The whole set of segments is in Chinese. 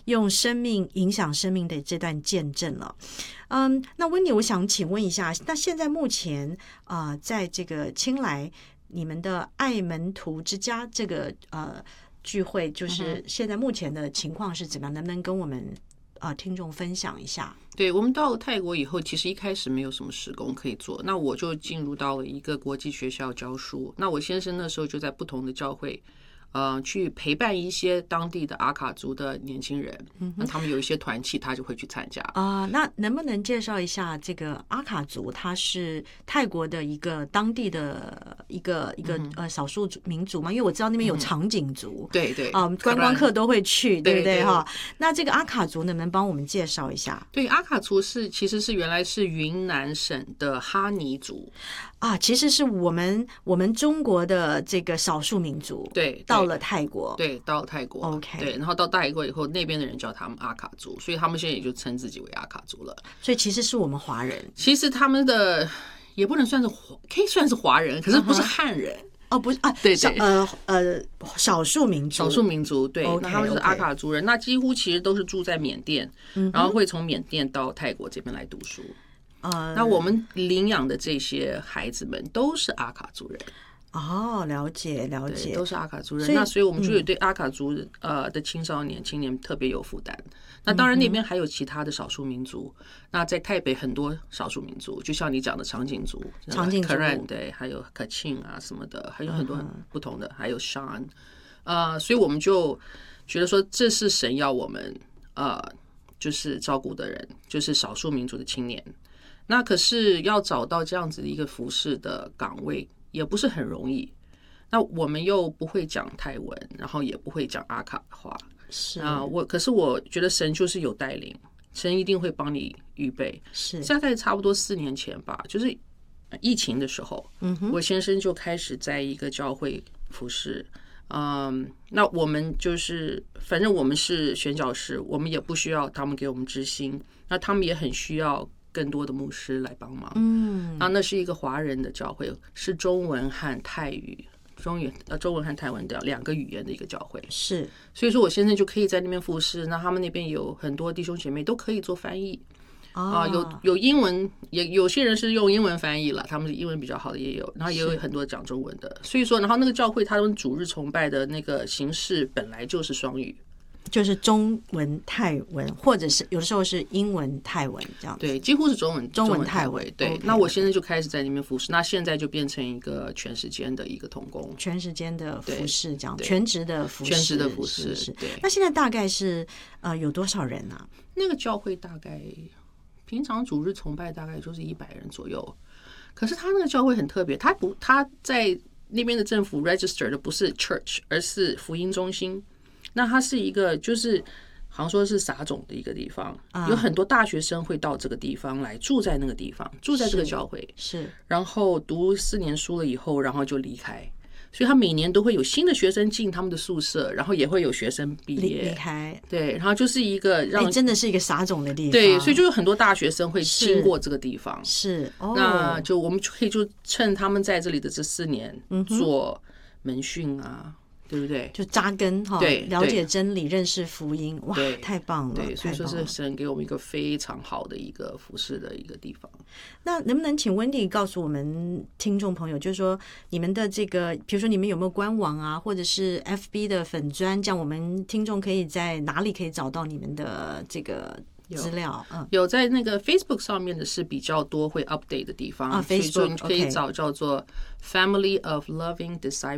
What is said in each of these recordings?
用生命影响生命的这段见证了。那温妮，我想请问一下，那现在目前在这个青来你们的爱门徒之家这个聚会，就是现在目前的情况是怎么样？能不能跟我们听众分享一下？ 对，我们到了泰国以后，其实一开始没有什么事工可以做，那我就进入到了一个国际学校教书。那我先生那时候就在不同的教会去陪伴一些当地的阿卡族的年轻人，那他们有一些团契，他就会去参加那能不能介绍一下这个阿卡族？它是泰国的一个当地的一个少数民族嘛？因为我知道那边有长颈族， 对对观光客都会去，对不对哈？那这个阿卡族能不能帮我们介绍一下？ 对，阿卡族其实是原来是云南省的哈尼族其实是我们中国的这个少数民族， 对， 到了泰国， 对，到了泰国 ，OK， 对，然后到泰国以后，那边的人叫他们阿卡族，所以他们现在也就称自己为阿卡族了。 所以其实是我们华人， 其实他们的也不能算是可以算是华人，可是不是汉人。 不是对对，少数民族， 对，那他们是阿卡族人，那几乎其实都是住在缅甸，然后会从缅甸到泰国这边来读书。那我们领养的这些孩子们都是阿卡族人。 了解， 都是阿卡族人。那所以我们就有对阿卡族的青年特别有负担。那当然那边还有其他的少数民族。那在台北很多少数民族，就像你讲的长颈族、Karen 对，还有 Kachin 什么的，还有很多不同的，还有 Shan。所以我们就觉得说，这是神要我们就是照顾的人，就是少数民族的青年。那可是要找到这样子一个服侍的岗位，也不是很容易。那我们又不会讲泰文，然后也不会讲阿卡话， 是可是我觉得神就是有带领，神一定会帮你预备。 是大概差不多4年前吧，就是疫情的时候，我先生就开始在一个教会服侍。那我们就是反正我们是宣教士，我们也不需要他们给我们知心，那他们也很需要更多的牧师来帮忙。那是一个华人的教会，是中文和泰语，中文和泰文的2个语言的一个教会。 是， 所以说我先生就可以在那边服侍。那他们那边有很多弟兄姐妹都可以做翻译有英文，也有些人是用英文翻译了，他们英文比较好的也有，然后也有很多讲中文的。所以说，然后那个教会他们主日崇拜的那个形式本来就是双语。 就是中文泰文，或者是有的时候是英文泰文这样子。 对，几乎是中文泰文。对， okay, 那我现在就开始在那边服侍，那现在就变成一个全时间的一个同工， 全时间的服侍这样，全职的服侍。 对。 那现在大概是有多少人啊？ 那个教会大概平常主日崇拜大概就是100人左右，可是他那个教会很特别，他在那边的政府 register 的不是 church， 而是福音中心。那它是一个就是好像说是撒种的一个地方，有很多大学生会到这个地方来住在那个地方，住在这个教会， 是， 然后读4年书了以后，然后就离开。所以他每年都会有新的学生进他们的宿舍，然后也会有学生毕业离开。 对，然后就是一个真的是一个撒种的地方。 对，所以就有很多大学生会经过这个地方。 是， 那就我们可以就趁他们在这里的这4年做门训对不对？ 就扎根对， 了解真理，认识福音，哇，太棒了！ 对，所以说是神给我们一个非常好的一个服侍的一个地方。 那能不能请温蒂告诉我们听众朋友，就是说你们的这个，比如说你们有没有官网啊，或者是 FB 的粉专，这样我们听众可以在哪里可以找到你们的这个资料？ 有在那个 Facebook 上面的是比较多会 update 的地方所以说你可以找叫做 Family of Loving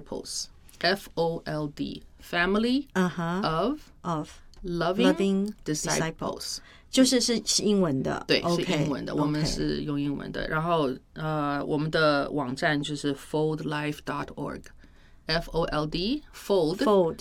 Disciples。FOLD Family of Loving Disciples， 就是英文的， 对，是英文的，我们是用英文的。然后我们的网站就是 foldlife.org， FOLD Fold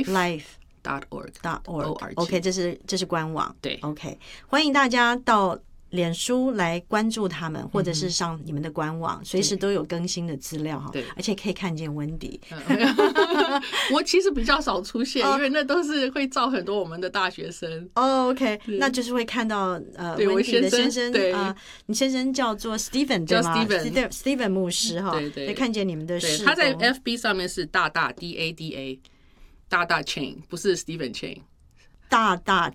Life.org OK， 这是官网。 对 ，OK， 欢迎大家到脸书来关注他们，或者是上你们的官网，随时都有更新的资料哈。 对， 而且可以看见温迪。 我其实比较少出现，因为那都是会照很多我们的大学生。 OK， 那就是会看到温迪的先生你先生叫做 Steven 对吗？叫 Steven 牧师哈。对，会看见你们的事工。 他在 FB 上面是大DADA 大大 Chain， 不是 Steven Chain。 大